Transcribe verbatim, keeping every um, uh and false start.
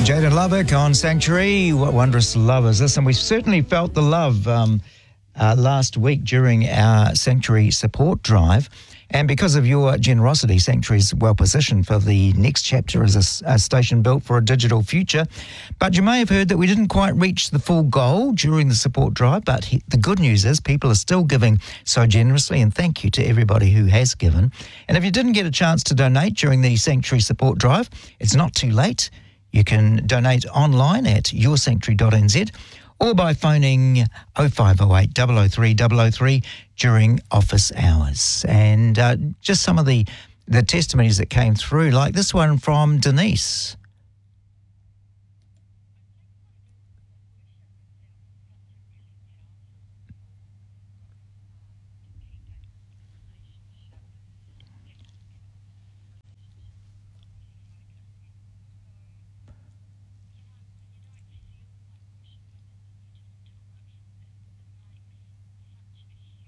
Jaden Lubbock on Sanctuary. What wondrous love is this? And we certainly felt the love um, uh, last week during our Sanctuary support drive. And because of your generosity, Sanctuary is well positioned for the next chapter as a, a station built for a digital future. But you may have heard that we didn't quite reach the full goal during the support drive. But he, the good news is people are still giving so generously, and thank you to everybody who has given. And if you didn't get a chance to donate during the Sanctuary support drive, it's not too late. You can donate online at your sanctuary dot n z or by phoning oh five oh eight, double oh three, double oh three during office hours. And uh, just some of the, the testimonies that came through, like this one from Denise.